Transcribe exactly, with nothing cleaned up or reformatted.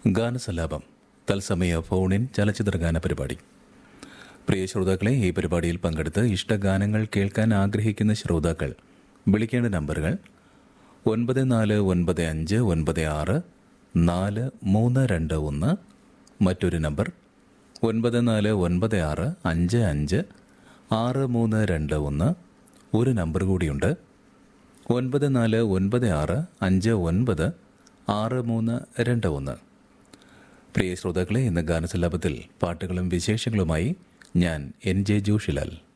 ഗാനസല്ലാപം തത്സമയ ഫോണിൻ ചലച്ചിത്ര ഗാന പരിപാടി. പ്രിയ ശ്രോതാക്കളെ, ഈ പരിപാടിയിൽ പങ്കെടുത്ത് ഇഷ്ടഗാനങ്ങൾ കേൾക്കാൻ ആഗ്രഹിക്കുന്ന ശ്രോതാക്കൾ വിളിക്കേണ്ട നമ്പറുകൾ ഒൻപത് നാല് ഒൻപത് അഞ്ച് ഒൻപത് ആറ് നാല് മൂന്ന് രണ്ട് ഒന്ന്, മറ്റൊരു നമ്പർ ഒൻപത് നാല് ഒൻപത് ആറ് അഞ്ച് അഞ്ച് ആറ് മൂന്ന് രണ്ട് ഒന്ന്, ഒരു നമ്പർ കൂടിയുണ്ട് ഒൻപത് നാല് ഒൻപത് ആറ് അഞ്ച് ഒൻപത് ആറ് മൂന്ന് രണ്ട് ഒന്ന്. പ്രിയ ശ്രോതാക്കളെ, ഇന്ന് ഗാനസല്ലാപത്തിൽ പാട്ടുകളും വിശേഷങ്ങളുമായി ഞാൻ എൻ ജെ ജോഷിലാൽ.